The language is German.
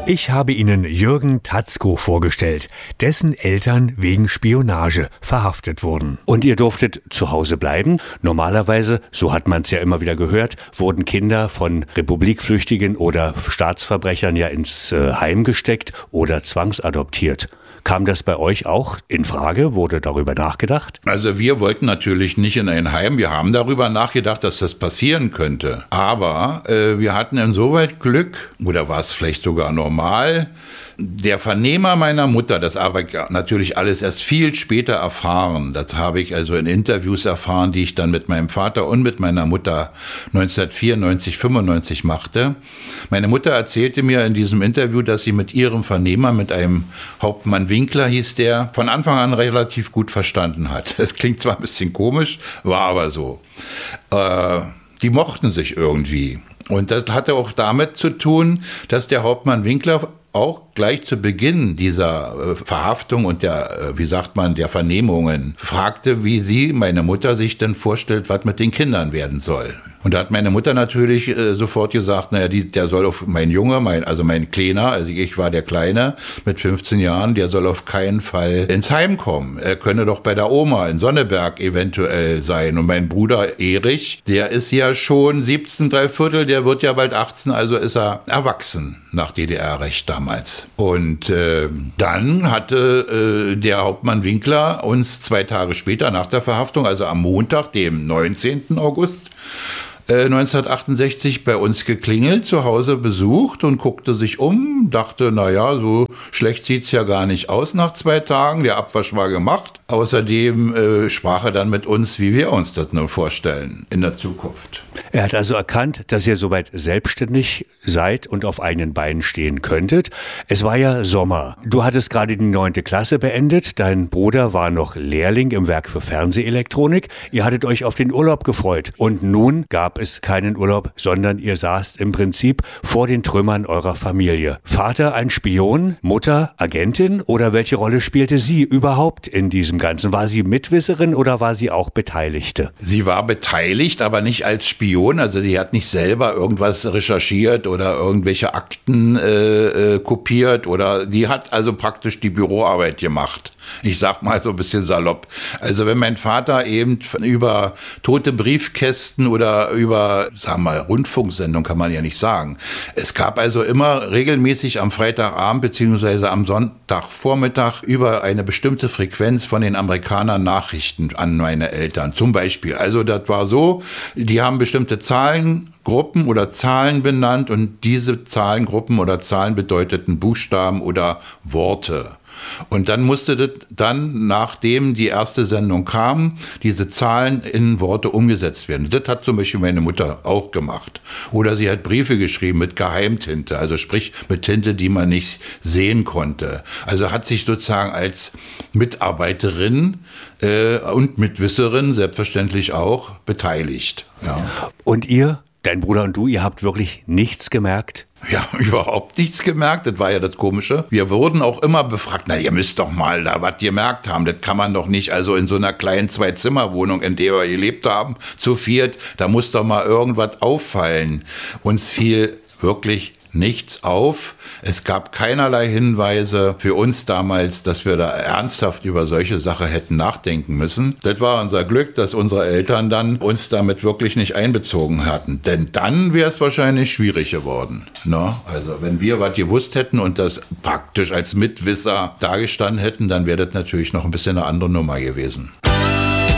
Ich habe Ihnen Jürgen Tatzko vorgestellt, dessen Eltern wegen Spionage verhaftet wurden. Und ihr durftet zu Hause bleiben. Normalerweise, so hat man es ja immer wieder gehört, wurden Kinder von Republikflüchtigen oder Staatsverbrechern ja ins Heim gesteckt oder zwangsadoptiert. Kam das bei euch auch in Frage? Wurde darüber nachgedacht? Also wir wollten natürlich nicht in ein Heim. Wir haben darüber nachgedacht, dass das passieren könnte. Aber wir hatten insoweit Glück, oder war es vielleicht sogar normal, der Vernehmer meiner Mutter, das habe ich natürlich alles erst viel später erfahren. Das habe ich also in Interviews erfahren, die ich dann mit meinem Vater und mit meiner Mutter 1994, 95 machte. Meine Mutter erzählte mir in diesem Interview, dass sie mit ihrem Vernehmer, mit einem Hauptmann Winkler hieß der, von Anfang an relativ gut verstanden hat. Das klingt zwar ein bisschen komisch, war aber so. Die mochten sich irgendwie. Und das hatte auch damit zu tun, dass der Hauptmann Winkler auch gleich zu Beginn dieser Verhaftung und der Vernehmungen fragte, wie sie, meine Mutter, sich denn vorstellt, was mit den Kindern werden soll. Und da hat meine Mutter natürlich sofort gesagt, naja, der soll auf mein Junge, mein Kleiner, also ich war der Kleine mit 15 Jahren, der soll auf keinen Fall ins Heim kommen. Er könne doch bei der Oma in Sonneberg eventuell sein. Und mein Bruder Erich, der ist ja schon 17 3/4, der wird ja bald 18, also ist er erwachsen nach DDR-Recht damals. Und dann hatte der Hauptmann Winkler uns 2 Tage später nach der Verhaftung, also am Montag, dem 19. August, 1968 bei uns geklingelt, zu Hause besucht und guckte sich um, dachte, naja, so schlecht sieht's ja gar nicht aus nach 2 Tagen, der Abwasch war gemacht. Außerdem sprach er dann mit uns, wie wir uns das nun vorstellen in der Zukunft. Er hat also erkannt, dass ihr soweit selbstständig seid und auf eigenen Beinen stehen könntet. Es war ja Sommer. Du hattest gerade die 9. Klasse beendet. Dein Bruder war noch Lehrling im Werk für Fernsehelektronik. Ihr hattet euch auf den Urlaub gefreut. Und nun gab es keinen Urlaub, sondern ihr saßt im Prinzip vor den Trümmern eurer Familie. Vater ein Spion, Mutter Agentin oder welche Rolle spielte sie überhaupt in diesem Ganzen? War sie Mitwisserin oder war sie auch Beteiligte? Sie war beteiligt, aber nicht als Spion. Also sie hat nicht selber irgendwas recherchiert oder irgendwelche Akten kopiert oder sie hat also praktisch die Büroarbeit gemacht. Ich sag mal so ein bisschen salopp. Also wenn mein Vater eben über tote Briefkästen oder über, sagen wir mal, Rundfunksendung kann man ja nicht sagen. Es gab also immer regelmäßig am Freitagabend beziehungsweise am Sonntagvormittag über eine bestimmte Frequenz von den Amerikanern Nachrichten an meine Eltern. Zum Beispiel. Also das war so, die haben bestimmte Zahlengruppen oder Zahlen benannt und diese Zahlengruppen oder Zahlen bedeuteten Buchstaben oder Worte. Und dann musste das nachdem die erste Sendung kam, diese Zahlen in Worte umgesetzt werden. Das hat zum Beispiel meine Mutter auch gemacht. Oder sie hat Briefe geschrieben mit Geheimtinte, also sprich mit Tinte, die man nicht sehen konnte. Also hat sich sozusagen als Mitarbeiterin und Mitwisserin selbstverständlich auch beteiligt. Ja. Und ihr, dein Bruder und du, ihr habt wirklich nichts gemerkt? Ja, überhaupt nichts gemerkt, das war ja das Komische. Wir wurden auch immer befragt, na, ihr müsst doch mal da was gemerkt haben, das kann man doch nicht, also in so einer kleinen 2-Zimmer-Wohnung, in der wir gelebt haben, zu viert, da muss doch mal irgendwas auffallen. Uns fiel wirklich nichts auf. Es gab keinerlei Hinweise für uns damals, dass wir da ernsthaft über solche Sachen hätten nachdenken müssen. Das war unser Glück, dass unsere Eltern dann uns damit wirklich nicht einbezogen hatten. Denn dann wäre es wahrscheinlich schwierig geworden. Ne? Also wenn wir was gewusst hätten und das praktisch als Mitwisser dargestanden hätten, dann wäre das natürlich noch ein bisschen eine andere Nummer gewesen.